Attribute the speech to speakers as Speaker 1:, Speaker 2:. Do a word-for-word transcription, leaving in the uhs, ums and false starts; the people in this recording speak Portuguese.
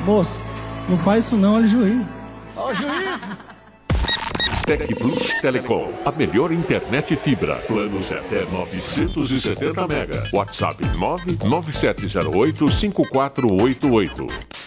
Speaker 1: Moço, não faz isso não, olha o juiz.
Speaker 2: Ó, juiz!
Speaker 3: Tec Plus Telecom, a melhor internet fibra. Planos até novecentos e setenta mega. WhatsApp nove nove sete zero oito cinco quatro oito oito.